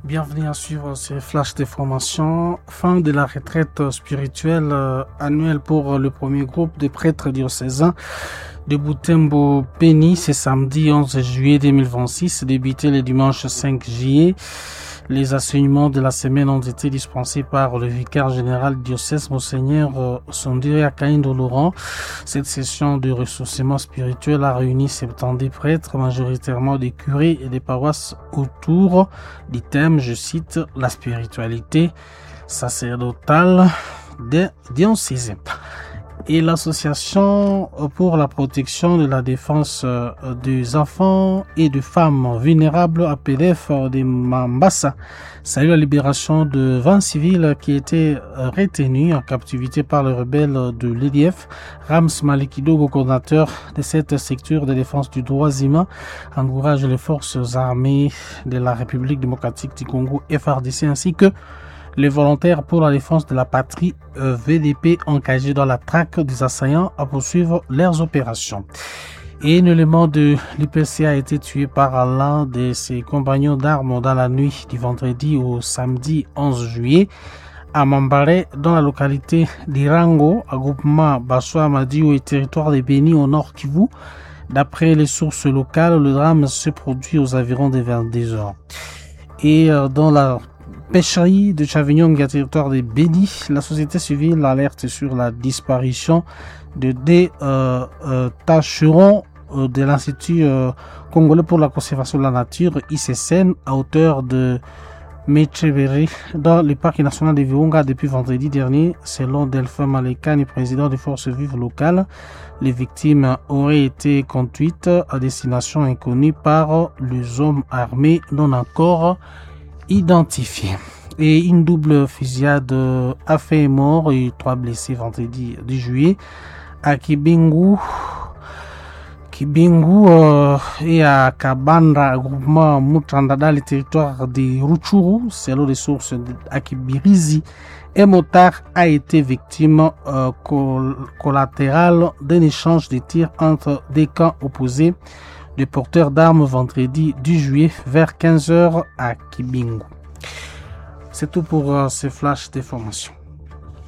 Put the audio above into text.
Bienvenue à suivre ces flashs de formation. Fin de la retraite spirituelle annuelle pour le premier groupe de prêtres diocésains de Butembo Beni. C'est samedi 11 juillet 2026, débuté le dimanche 5 juillet. Les enseignements de la semaine ont été dispensés par le vicaire général du diocèse, Monseigneur Sondiri Akaindo Laurent. Cette session de ressourcement spirituel a réuni 70 prêtres, majoritairement des curés et des paroisses autour du thème, je cite, la spiritualité sacerdotale des diocèses. Et l'association pour la protection de la défense des enfants et des femmes vulnérables APDF de Mambasa salue la libération de 20 civils qui étaient retenus en captivité par les rebelles de l'EDF. Rams Malikido, coordinateur de cette secteur de défense du droit humain, encourage les forces armées de la République démocratique du Congo FARDC ainsi que les volontaires pour la défense de la patrie VDP engagés dans la traque des assaillants à poursuivre leurs opérations. Et un élément de l'IPC a été tué par l'un de ses compagnons d'armes dans la nuit du vendredi au samedi 11 juillet à Mambare, dans la localité d'Irango, à groupement Bassoa Madiou et territoire de Beni au nord Kivu. D'après les sources locales, le drame se produit aux environs des 22 heures. Et dans la pêcherie de Chavignon, territoire de Beni, la société civile alerte sur la disparition de deux tâcherons de l'Institut congolais pour la conservation de la nature, ICCN, à hauteur de Mecheberi, dans le parc national de Virunga depuis vendredi dernier. Selon Delphin Malekani, président des forces vives locales, les victimes auraient été conduites à destination inconnue par les hommes armés non encore identifié. Et une double fusillade a fait mort et 3 blessés vendredi 10 juillet à Kibingu et à Kabanda, groupement Mutandada, le territoire de Ruchuru. Selon les sources à Kibirizi, un motard a été victime collatérale d'un échange de tirs entre des camps opposés de porteurs d'armes vendredi 10 juillet vers 15h à Kibingu. C'est tout pour ces flashs d'information.